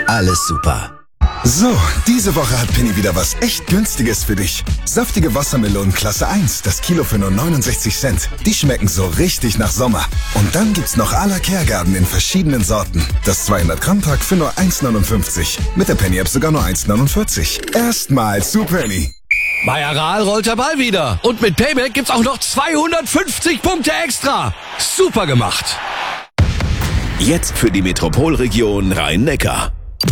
alles super. So, diese Woche hat Penny wieder was echt Günstiges für dich. Saftige Wassermelonen Klasse 1, das Kilo für nur 69 Cent. Die schmecken so richtig nach Sommer. Und dann gibt's noch à la Kehrgarten in verschiedenen Sorten. Das 200 Gramm Pack für nur 1,59. Mit der Penny App sogar nur 1,49. Erstmal zu Penny. Bei Aral rollt der Ball wieder. Und mit Payback gibt's auch noch 250 Punkte extra. Super gemacht. Jetzt für die Metropolregion Rhein-Neckar.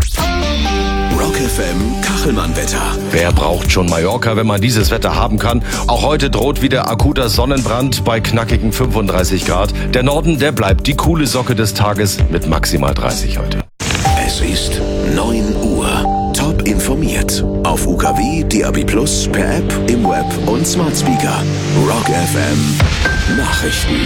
Rock FM Kachelmann-Wetter. Wer braucht schon Mallorca, wenn man dieses Wetter haben kann? Auch heute droht wieder akuter Sonnenbrand bei knackigen 35 Grad. Der Norden, der bleibt die coole Socke des Tages mit maximal 30 heute. Es ist 9 Uhr. Top informiert. Auf UKW, DAB+, per App, im Web und Smart Speaker. Rock FM Nachrichten.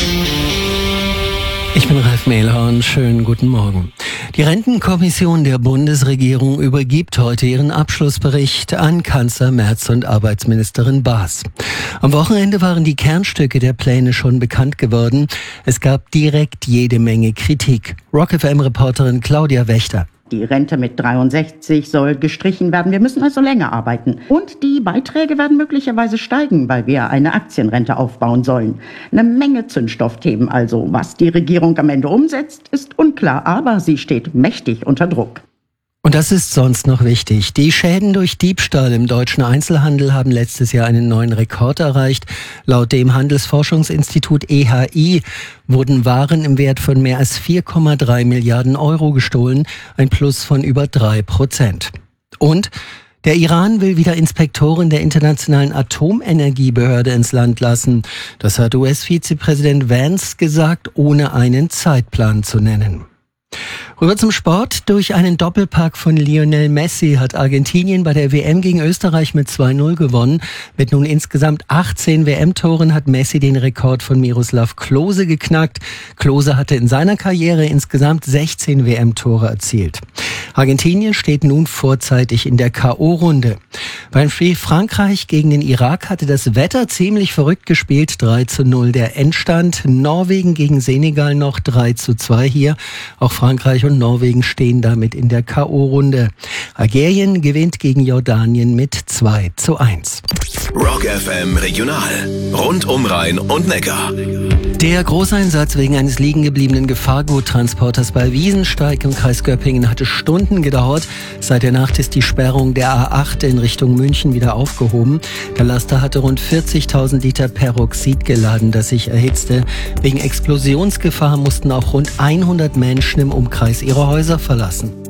Ich bin Ralf Mehlhorn. Schönen guten Morgen. Die Rentenkommission der Bundesregierung übergibt heute ihren Abschlussbericht an Kanzler Merz und Arbeitsministerin Baas. Am Wochenende waren die Kernstücke der Pläne schon bekannt geworden. Es gab direkt jede Menge Kritik. Rock FM-Reporterin Claudia Wächter. Die Rente mit 63 soll gestrichen werden. Wir müssen also länger arbeiten. Und die Beiträge werden möglicherweise steigen, weil wir eine Aktienrente aufbauen sollen. Eine Menge Zündstoffthemen also. Was die Regierung am Ende umsetzt, ist unklar, aber sie steht mächtig unter Druck. Und das ist sonst noch wichtig. Die Schäden durch Diebstahl im deutschen Einzelhandel haben letztes Jahr einen neuen Rekord erreicht. Laut dem Handelsforschungsinstitut EHI wurden Waren im Wert von mehr als 4,3 Milliarden Euro gestohlen, ein Plus von über 3%. Und der Iran will wieder Inspektoren der Internationalen Atomenergiebehörde ins Land lassen. Das hat US-Vizepräsident Vance gesagt, ohne einen Zeitplan zu nennen. Rüber zum Sport. Durch einen Doppelpack von Lionel Messi hat Argentinien bei der WM gegen Österreich mit 2-0 gewonnen. Mit nun insgesamt 18 WM-Toren hat Messi den Rekord von Miroslav Klose geknackt. Klose hatte in seiner Karriere insgesamt 16 WM-Tore erzielt. Argentinien steht nun vorzeitig in der K.O.-Runde. Beim Spiel Frankreich gegen den Irak hatte das Wetter ziemlich verrückt gespielt. 3-0 der Endstand. Norwegen gegen Senegal noch 3-2 hier. Auch Frankreich und Norwegen stehen damit in der K.O.-Runde. Algerien gewinnt gegen Jordanien mit 2-1. Rock FM Regional. Rund um Rhein und Neckar. Der Großeinsatz wegen eines liegengebliebenen Gefahrguttransporters bei Wiesensteig im Kreis Göppingen hatte Stunden gedauert. Seit der Nacht ist die Sperrung der A8 in Richtung München wieder aufgehoben. Der Laster hatte rund 40.000 Liter Peroxid geladen, das sich erhitzte. Wegen Explosionsgefahr mussten auch rund 100 Menschen im Umkreis ihre Häuser verlassen.